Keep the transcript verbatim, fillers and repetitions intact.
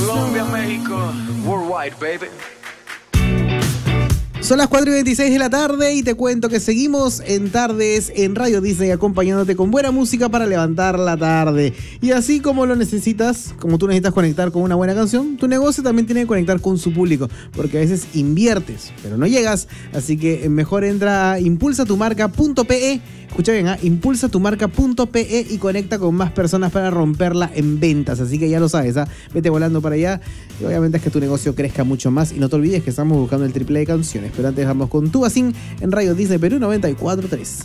Colombia, México, worldwide, baby. Son las cuatro y veintiséis de la tarde y te cuento que seguimos en Tardes en Radio Disney acompañándote con buena música para levantar la tarde. Y así como lo necesitas, como tú necesitas conectar con una buena canción, tu negocio también tiene que conectar con su público, porque a veces inviertes, pero no llegas. Así que mejor entra a impulsa tu marca punto pe. Escucha bien, ¿eh? impulsa tu marca punto pe y conecta con más personas para romperla en ventas. Así que ya lo sabes, ¿eh? Vete volando para allá y obviamente es que tu negocio crezca mucho más. Y no te olvides que estamos buscando el triple de canciones. Pero antes vamos con Tu Basín en Radio Disney Perú noventa y cuatro punto tres.